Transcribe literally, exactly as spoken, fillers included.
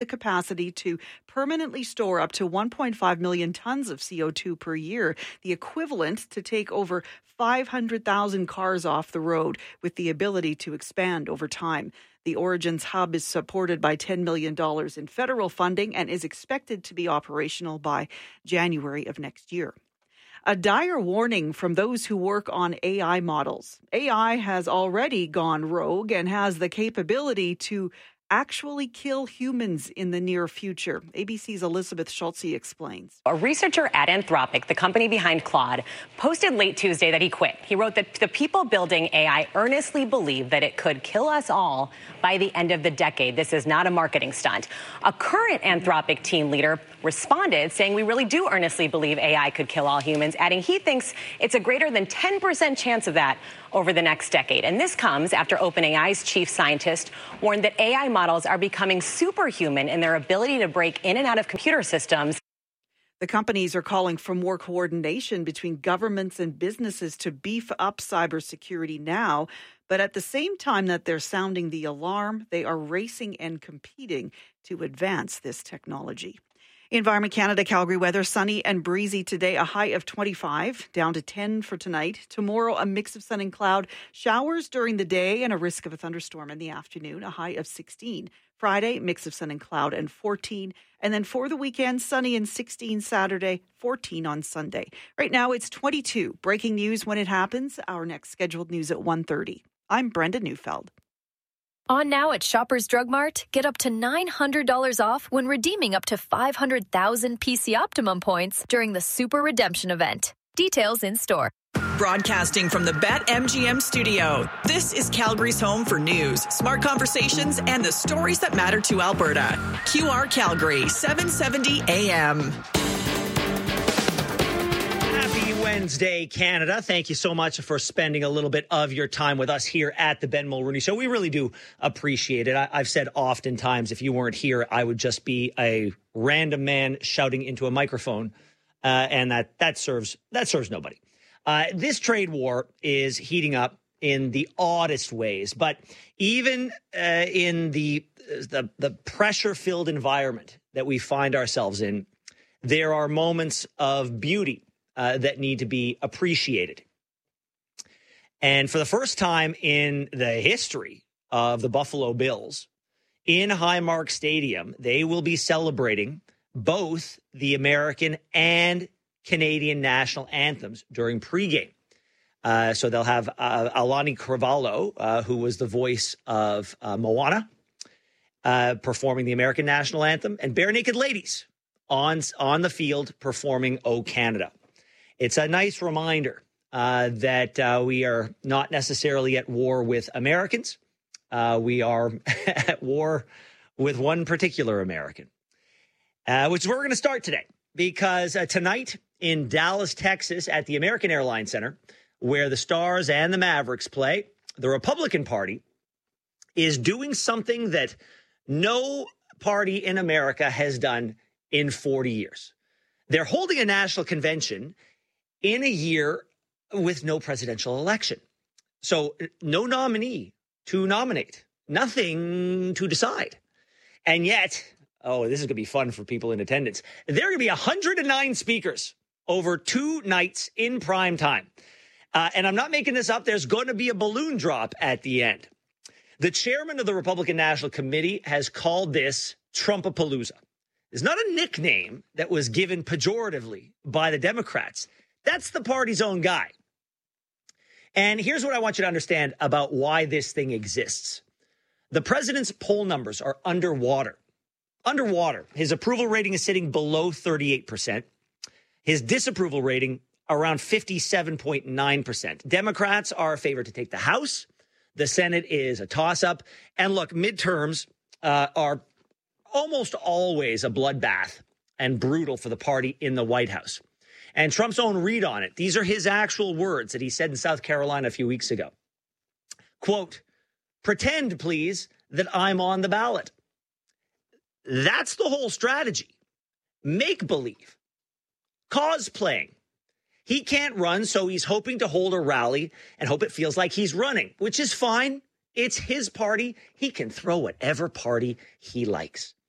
capacity to permanently store up to one point five million tons of C O two per year, the equivalent to take over five hundred thousand cars off the road, with the ability to expand over time. The Origins hub is supported by ten million dollars in federal funding and is expected to be operational by January of next year. A dire warning from those who work on A I models. A I has already gone rogue and has the capability to actually kill humans in the near future. A B C's Elizabeth Schulze explains. A researcher at Anthropic, the company behind Claude, posted late Tuesday that he quit. He wrote that the people building A I earnestly believe that it could kill us all by the end of the decade. This is not a marketing stunt. A current Anthropic team leader responded saying, we really do earnestly believe A I could kill all humans, adding he thinks it's a greater than ten percent chance of that over the next decade. And this comes after OpenAI's chief scientist warned that A I models are becoming superhuman in their ability to break in and out of computer systems. The companies are calling for more coordination between governments and businesses to beef up cybersecurity now. But at the same time that they're sounding the alarm, they are racing and competing to advance this technology. Environment Canada, Calgary weather, sunny and breezy today, a high of twenty-five, down to ten for tonight. Tomorrow, a mix of sun and cloud, showers during the day and a risk of a thunderstorm in the afternoon, a high of sixteen. Friday, mix of sun and cloud and fourteen. And then for the weekend, sunny and sixteen Saturday, fourteen on Sunday. Right now, it's twenty-two. Breaking news when it happens. Our next scheduled news at one thirty. I'm Brenda Neufeld. On now at Shoppers Drug Mart, get up to nine hundred dollars off when redeeming up to five hundred thousand P C Optimum points during the Super Redemption event. Details in store. Broadcasting from the BetMGM studio, this is Calgary's home for news, smart conversations, and the stories that matter to Alberta. Q R Calgary, seven seventy A M. Wednesday, Canada. Thank you so much for spending a little bit of your time with us here at the Ben Mulroney Show. We really do appreciate it. I, I've said oftentimes, if you weren't here, I would just be a random man shouting into a microphone, uh, and that that serves that serves nobody. Uh, this trade war is heating up in the oddest ways, but even uh, in the the, the pressure-filled environment that we find ourselves in, there are moments of beauty Uh, that need to be appreciated. And for the first time in the history of the Buffalo Bills, in Highmark Stadium, they will be celebrating both the American and Canadian national anthems during pregame. Uh, so they'll have uh, Alani Carvalho, uh, who was the voice of uh, Moana, uh, performing the American national anthem, and Bare Naked Ladies on, on the field performing O Canada. It's a nice reminder uh, that uh, we are not necessarily at war with Americans. Uh, we are at war with one particular American, uh, which is where we're going to start today. Because uh, tonight in Dallas, Texas, at the American Airlines Center, where the Stars and the Mavericks play, the Republican Party is doing something that no party in America has done in forty years. They're holding a national convention in a year with no presidential election. So no nominee to nominate, nothing to decide. And yet, oh, this is going to be fun for people in attendance. There are going to be one hundred nine speakers over two nights in prime time. Uh, and I'm not making this up. There's going to be a balloon drop at the end. The chairman of the Republican National Committee has called this Trumpapalooza. It's not a nickname that was given pejoratively by the Democrats. That's the party's own guy. And here's what I want you to understand about why this thing exists. The president's poll numbers are underwater. Underwater. His approval rating is sitting below thirty-eight percent. His disapproval rating around fifty-seven point nine percent. Democrats are favored to take the House. The Senate is a toss-up. And look, midterms uh, are almost always a bloodbath and brutal for the party in the White House. And Trump's own read on it, these are his actual words that he said in South Carolina a few weeks ago. Quote, pretend, please, that I'm on the ballot. That's the whole strategy. Make believe. Cosplaying. He can't run, so he's hoping to hold a rally and hope it feels like he's running, which is fine. It's his party. He can throw whatever party he likes.